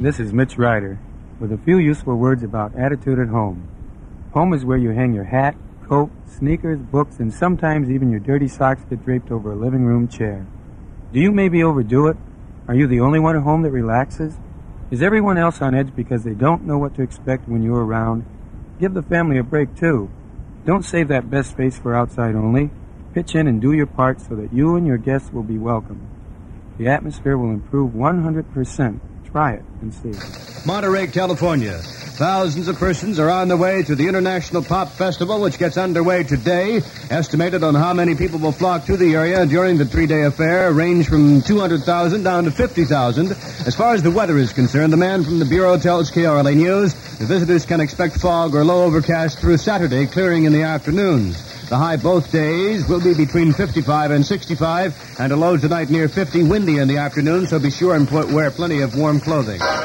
This is Mitch Ryder with a few useful words about attitude at home. Home is where you hang your hat, coat, sneakers, books, and sometimes even your dirty socks get draped over a living room chair. Do you maybe overdo it? Are you the only one at home that relaxes? Is everyone else on edge because they don't know what to expect when you're around? Give the family a break, too. Don't save that best space for outside only. Pitch in and do your part so that you and your guests will be welcome. The atmosphere will improve 100%. Try it and see. Monterey, California. Thousands of persons are on their way to the International Pop Festival, which gets underway today. Estimated on how many people will flock to the area during the three-day affair range from 200,000 down to 50,000. As far as the weather is concerned, the man from the Bureau tells KRLA News the visitors can expect fog or low overcast through Saturday, clearing in the afternoons. The high both days will be between 55 and 65, and a low tonight near 50, windy in the afternoon, so be sure and wear plenty of warm clothing.